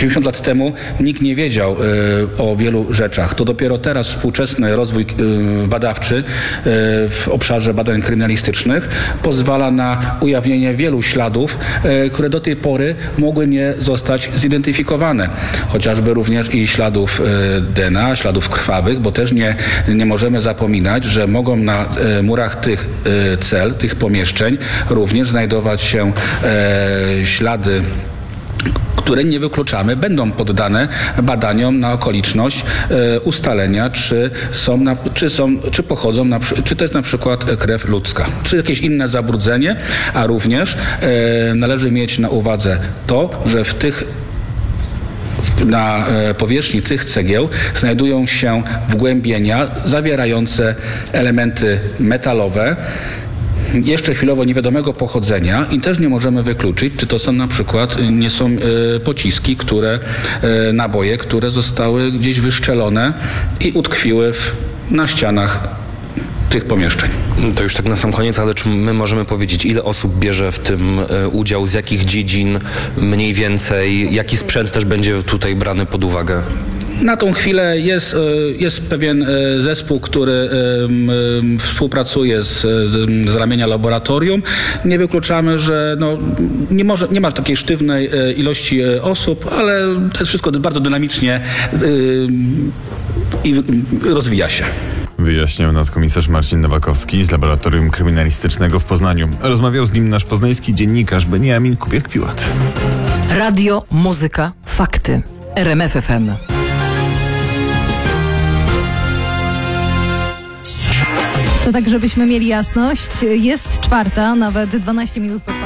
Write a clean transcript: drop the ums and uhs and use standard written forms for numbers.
90 lat temu nikt nie wiedział o wielu rzeczach. To dopiero teraz współczesny rozwój badawczy w obszarze badań kryminalistycznych pozwala na ujawnienie wielu śladów, które do tej pory mogły nie zostać zidentyfikowane. Chociażby również i śladów DNA, śladów krwawych, bo też nie możemy zapominać, że mogą na murach tych cel, tych pomieszczeń również znajdować się ślady, które nie wykluczamy, będą poddane badaniom na okoliczność ustalenia, czy pochodzą, czy to jest na przykład krew ludzka, czy jakieś inne zabrudzenie, a również należy mieć na uwadze to, że na powierzchni tych cegieł znajdują się wgłębienia zawierające elementy metalowe, jeszcze chwilowo niewiadomego pochodzenia i też nie możemy wykluczyć, czy to są na przykład, nie są pociski, naboje, które zostały gdzieś wyszczelone i utkwiły na ścianach tych pomieszczeń. To już tak na sam koniec, ale czy my możemy powiedzieć, ile osób bierze w tym udział, z jakich dziedzin mniej więcej, jaki sprzęt też będzie tutaj brany pod uwagę? Na tą chwilę jest pewien zespół, który współpracuje z ramienia laboratorium. Nie wykluczamy, że nie ma takiej sztywnej ilości osób, ale to jest wszystko bardzo dynamicznie i rozwija się. Wyjaśniał nadkomisarz Marcin Nowakowski z Laboratorium Kryminalistycznego w Poznaniu. Rozmawiał z nim nasz poznański dziennikarz Beniamin Kubiak-Piłat. Radio, muzyka, fakty. RMF FM. To tak, żebyśmy mieli jasność. Jest 4:00, nawet 12 minut po